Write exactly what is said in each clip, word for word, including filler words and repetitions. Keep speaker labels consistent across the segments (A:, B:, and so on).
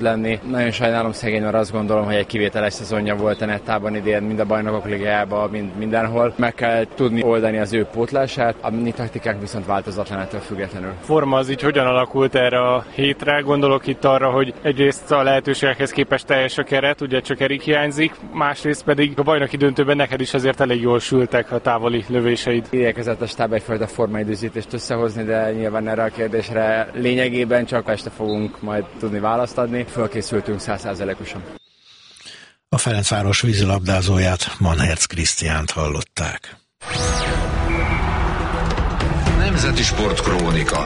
A: lenni. Nagyon sajnálom szegény, mert azt gondolom, hogy egy kivételes szezonja volt a Nettában idén, mind a Bajnokok Ligájában, mind mindenhol. Meg kell tudni oldani az ő pótlását, a mi taktikánk viszont változatlan ettől függetlenül.
B: Forma az így hogyan alakult erre a hétre? Gondolok itt arra, hogy egyrészt a lehetőségekhez képest teljes a keret, ugye csak Erik hiányzik, másrészt pedig a bajnoki döntőben neked is azért elég jól sültek a távoli lövéseid.
A: Igyekezett a stáb egyfajta formaidőzítést összehozni, de nyilván erre a kérdésre lényegében csak este fogunk majd tudni választ adni. Fölkészültünk száz százalékosan.
C: A Ferencváros vízilabdázóját, Manherz Krisztiánt hallották.
D: Nemzeti Sport Krónika.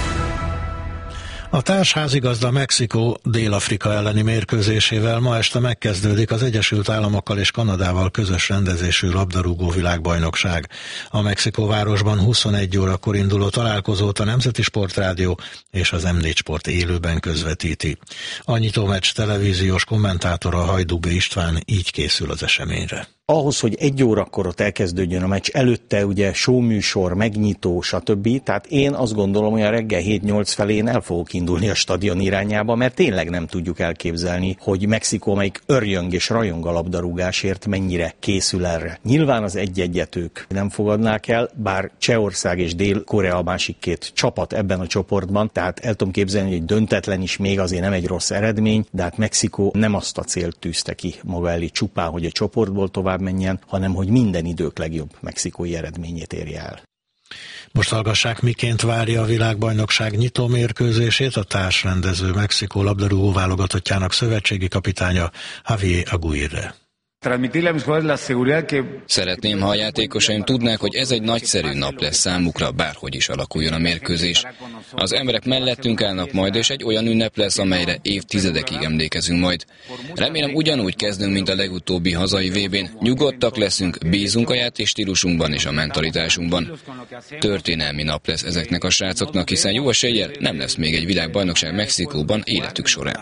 C: A társházigazda Mexikó Dél-Afrika elleni mérkőzésével ma este megkezdődik az Egyesült Államokkal és Kanadával közös rendezésű labdarúgó világbajnokság. A Mexikóvárosban huszonegy órakor induló találkozót a Nemzeti Sportrádió és az em négy Sport élőben közvetíti. A nyitómeccs televíziós kommentátora Hajdú B. István így készül az eseményre.
E: Ahhoz, hogy egy órakor ott elkezdődjön a meccs, előtte ugye showműsor, megnyitó, stb. Tehát én azt gondolom, hogy a reggel hét-nyolc felé én el fogok indulni a stadion irányába, mert tényleg nem tudjuk elképzelni, hogy Mexikó, melyik örjöng és rajong a labdarúgásért, mennyire készül erre. Nyilván az egy-egyet ők nem fogadnák el, bár Csehország és Dél-Korea a másik két csapat ebben a csoportban, tehát el tudom képzelni, hogy egy döntetlen is még azért nem egy rossz eredmény, de hát Mexikó nem azt a célt tűzte ki maga elé csupán, hogy a csoportból tovább menjen, hanem hogy minden idők legjobb mexikói eredményét érje el.
C: Most hallgassák, miként várja a világbajnokság nyitó mérkőzését a társrendező Mexikó labdarúgó válogatottjának szövetségi kapitánya Javier Aguirre.
F: Szeretném, ha a játékosaim tudnák, hogy ez egy nagyszerű nap lesz számukra, bárhogy is alakuljon a mérkőzés. Az emberek mellettünk állnak majd, és egy olyan ünnep lesz, amelyre évtizedekig emlékezünk majd. Remélem ugyanúgy kezdünk, mint a legutóbbi hazai vé bén. Nyugodtak leszünk, bízunk a játékstílusunkban és a mentalitásunkban. Történelmi nap lesz ezeknek a srácoknak, hiszen jó eséllyel nem lesz még egy világbajnokság Mexikóban életük során.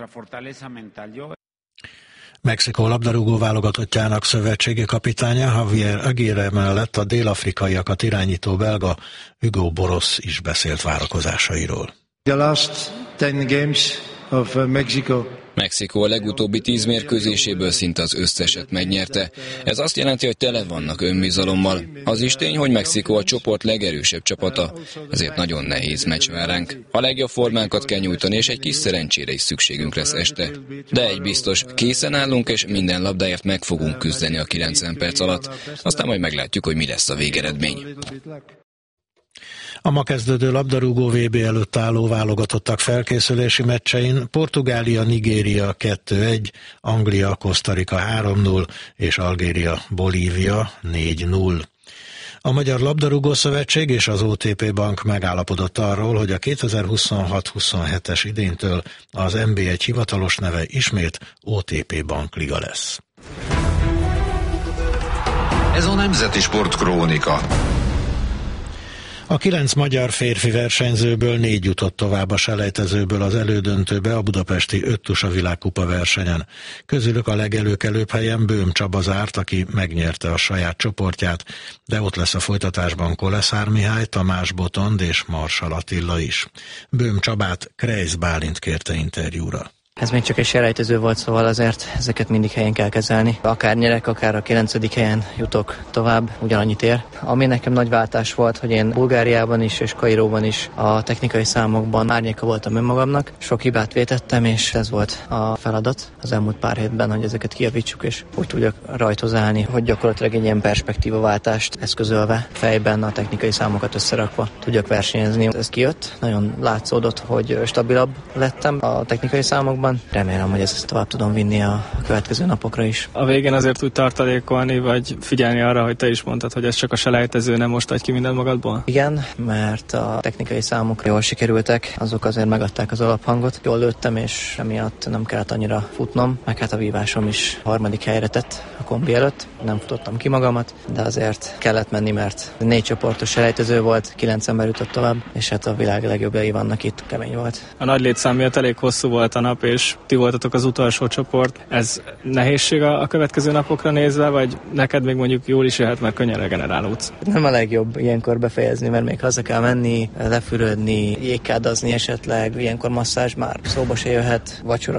C: Mexikó labdarúgó válogatottjának szövetségi kapitánya Javier Aguirre mellett a dél-afrikaiakat irányító belga Hugo Boros is beszélt várakozásairól.
G: The last ten games of Mexico.
F: Mexikó a legutóbbi tíz mérkőzéséből szinte az összeset megnyerte. Ez azt jelenti, hogy tele vannak önbizalommal. Az is tény, hogy Mexikó a csoport legerősebb csapata, ezért nagyon nehéz meccs vár ránk. A legjobb formánkat kell nyújtani, és egy kis szerencsére is szükségünk lesz este. De egy biztos, készen állunk, és minden labdáért meg fogunk küzdeni a kilencven perc alatt. Aztán majd meglátjuk, hogy mi lesz a végeredmény.
C: A ma kezdődő labdarúgó vé bé előtt álló válogatottak felkészülési meccsein Portugália, Nigéria kettő egy, Anglia, Costa Rica három null és Algéria, Bolívia négy null. A Magyar Labdarúgó Szövetség és az o té pé Bank megállapodott arról, hogy a kétezer-huszonhat huszonhetes idéntől az en bé egy hivatalos neve ismét o té pé Bank Liga lesz.
D: Ez a Nemzeti Sport Krónika.
C: A kilenc magyar férfi versenyzőből négy jutott tovább a selejtezőből az elődöntőbe a budapesti öttusa világkupa versenyen. Közülük a legelőkelőbb helyen Böhm Csaba zárt, aki megnyerte a saját csoportját, de ott lesz a folytatásban Koleszár Mihály, Tamás Botond és Marsal Attila is. Böhm Csabát Kreisz Bálint kérte interjúra.
H: Ez még csak egy selejtező volt, szóval azért ezeket mindig helyen kell kezelni. Akár nyerek, akár a kilencedik helyen jutok tovább, ugyanannyit ér. Ami nekem nagy váltás volt, hogy én Bulgáriában is és Kairóban is a technikai számokban árnyéka voltam önmagamnak. Sok hibát vétettem, és ez volt a feladat az elmúlt pár hétben, hogy ezeket kijavítsuk, és úgy tudjak rajthoz állni, hogy gyakorlatilag egy ilyen perspektívaváltást eszközölve, fejben a technikai számokat összerakva tudjak versenyezni. Ez kijött, nagyon látszódott, hogy stabilabb lettem a technikai számokban. Remélem, hogy ezt tovább tudom vinni a következő napokra is.
B: A végén azért úgy tartalékolni, vagy figyelni arra, hogy te is mondtad, hogy ez csak a selejtező, nem most adj ki minden magadból?
H: Igen, mert a technikai számok jól sikerültek, azok azért megadták az alaphangot. Jól lőttem, és emiatt nem kellett annyira futnom, meg hát a vívásom is harmadik helyre tett a kombi előtt. Nem futottam ki magamat, de azért kellett menni, mert négy csoportos selejtező volt, kilenc ember jutott tovább, és hát a világ legjobbjai vannak itt, kemény volt.
B: A nagy létszám miatt elég hosszú volt a nap, és
I: és ti voltatok az utolsó csoport. Ez nehézség a következő napokra nézve, vagy neked még mondjuk jól is jöhet, mert könnyen regenerálódsz?
H: Nem a legjobb ilyenkor befejezni, mert még haza kell menni, lefürödni, jégkádazni esetleg, ilyenkor masszázs már szóba se jöhet, vacsora